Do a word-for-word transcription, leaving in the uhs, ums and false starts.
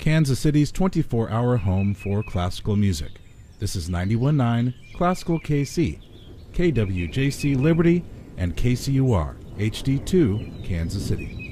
Kansas City's twenty-four hour home for classical music. This is ninety-one point nine Classical K C, K W J C Liberty, and K C U R H D two Kansas City.